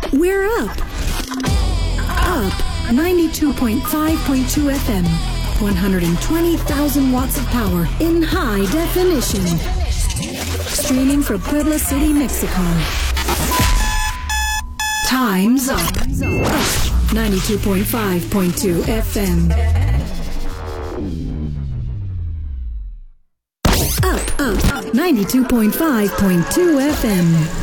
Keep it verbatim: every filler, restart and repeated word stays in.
We're up. Up ninety-two point five point two F M. one hundred twenty thousand watts of power in high definition. Streaming from Puebla City, Mexico. Time's up. Up ninety-two point five point two F M. Up, up, ninety-two point five point two F M.